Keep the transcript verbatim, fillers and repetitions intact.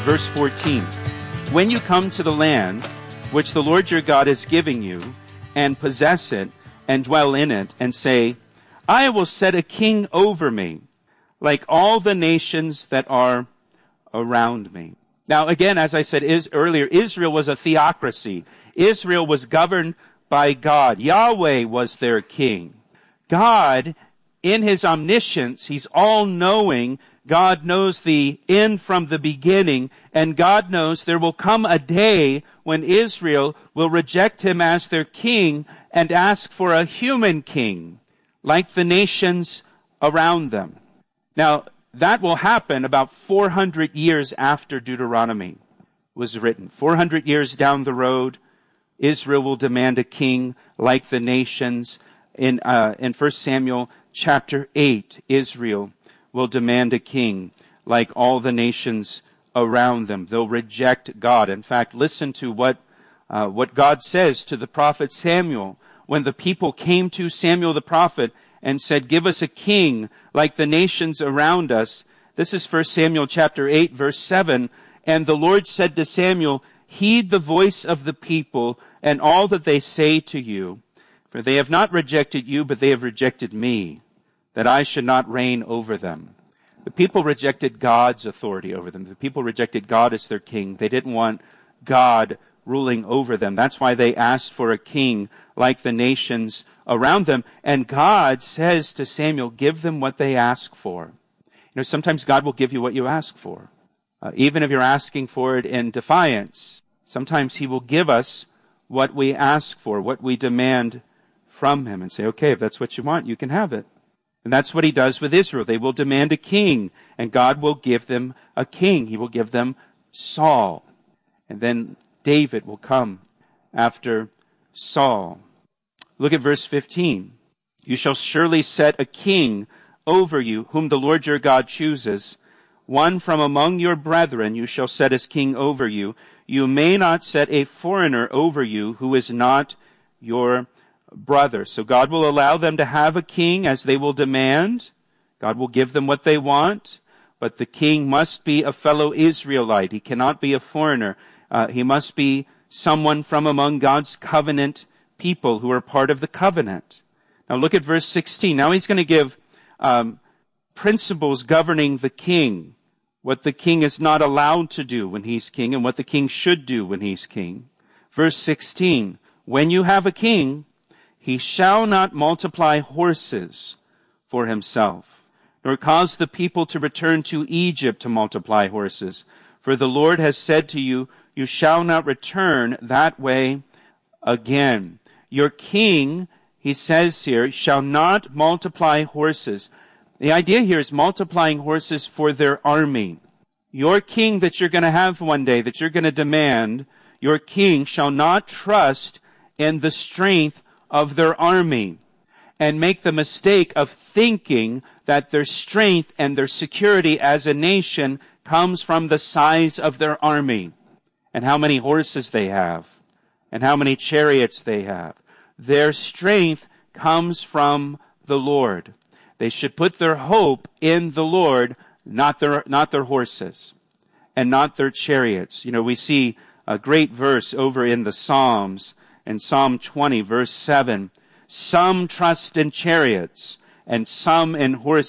verse fourteen. When you come to the land which the Lord your God is giving you, and possess it, and dwell in it, and say, I will set a king over me, like all the nations that are around me. Now, again, as I said is, earlier, Israel was a theocracy. Israel was governed by God. Yahweh was their king. God, in his omniscience, he's all-knowing. God knows the end from the beginning, and God knows there will come a day when Israel will reject him as their king and ask for a human king, like the nations around them. Now, that will happen about four hundred years after Deuteronomy was written. four hundred years down the road, Israel will demand a king like the nations. In, uh, in First Samuel chapter eight, Israel will demand a king like all the nations around them. They'll reject God. In fact, listen to what uh, what God says to the prophet Samuel when the people came to Samuel the prophet and said, give us a king like the nations around us. This is First Samuel chapter eight, verse seven. And the Lord said to Samuel, heed the voice of the people and all that they say to you, for they have not rejected you, but they have rejected me, that I should not reign over them. The people rejected God's authority over them. The people rejected God as their king. They didn't want God ruling over them. That's why they asked for a king like the nations around them. And God says to Samuel, give them what they ask for. You know, sometimes God will give you what you ask for. Uh, even if you're asking for it in defiance, sometimes he will give us what we ask for, what we demand from him, and say, okay, if that's what you want, you can have it. And that's what he does with Israel. They will demand a king, and God will give them a king. He will give them Saul. And then David will come after Saul. Look at verse fifteen. You shall surely set a king over you, whom the Lord your God chooses. One from among your brethren you shall set as king over you. You may not set a foreigner over you who is not your brother. So God will allow them to have a king as they will demand. God will give them what they want. But the king must be a fellow Israelite. He cannot be a foreigner. Uh, he must be someone from among God's covenant people who are part of the covenant. Now look at verse sixteen. Now he's going to give um, principles governing the king. What the king is not allowed to do when he's king and what the king should do when he's king. Verse sixteen. When you have a king, he shall not multiply horses for himself, nor cause the people to return to Egypt to multiply horses. For the Lord has said to you, you shall not return that way again. Your king, he says here, shall not multiply horses. The idea here is multiplying horses for their army. Your king that you're going to have one day, that you're going to demand, your king shall not trust in the strength of their army and make the mistake of thinking that their strength and their security as a nation comes from the size of their army and how many horses they have and how many chariots they have. Their strength comes from the Lord. They should put their hope in the Lord, not their, not their horses and not their chariots. You know, we see a great verse over in the Psalms, in Psalm twenty, verse seven. Some trust in chariots and some in horses.